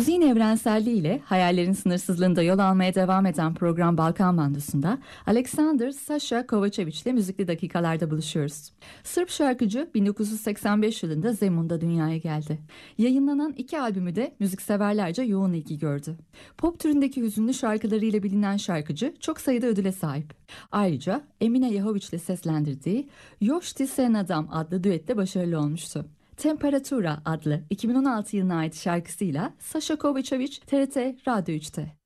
Müziğin evrenselliğiyle hayallerin sınırsızlığında yol almaya devam eden program Balkan Bandosu'nda Alexander Sasha Kovačević ile müzikli dakikalarda buluşuyoruz. Sırp şarkıcı 1985 yılında Zemun'da dünyaya geldi. Yayınlanan 2 albümü de müzikseverlerce yoğun ilgi gördü. Pop türündeki hüzünlü şarkılarıyla bilinen şarkıcı çok sayıda ödüle sahip. Ayrıca Emine Yahoviç ile seslendirdiği Još ti se nadam adlı düette başarılı olmuştu. Temperatura adlı 2016 yılına ait şarkısıyla Sasha Kovačević TRT Radyo 3'te.